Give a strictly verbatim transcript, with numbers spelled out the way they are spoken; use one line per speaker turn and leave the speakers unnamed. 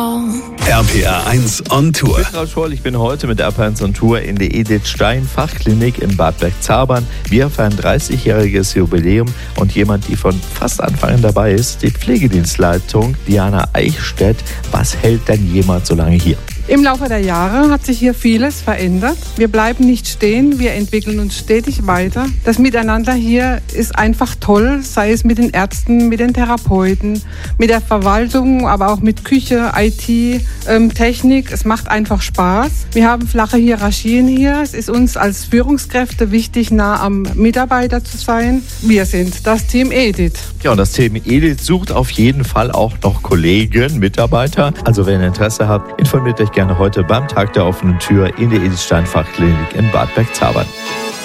R P R eins on Tour.
Ich bin Ralf Scholl, ich bin heute mit R P R eins on Tour in der Edith Stein Fachklinik in Bad Bergzabern. Wir feiern dreißigjähriges Jubiläum und jemand, die von fast Anfang an dabei ist, die Pflegedienstleitung Diana Eichstädt. Was hält denn jemand so lange hier?
Im Laufe der Jahre hat sich hier vieles verändert. Wir bleiben nicht stehen, wir entwickeln uns stetig weiter. Das Miteinander hier ist einfach toll, sei es mit den Ärzten, mit den Therapeuten, mit der Verwaltung, aber auch mit Küche, I T, ähm, Technik. Es macht einfach Spaß. Wir haben flache Hierarchien hier. Es ist uns als Führungskräfte wichtig, nah am Mitarbeiter zu sein. Wir sind das Team Edith.
Ja, und das Team Edith sucht auf jeden Fall auch noch Kollegen, Mitarbeiter. Also wenn ihr Interesse habt, informiert euch gerne heute beim Tag der offenen Tür in der Edith Stein Fachklinik in Bad Bergzabern.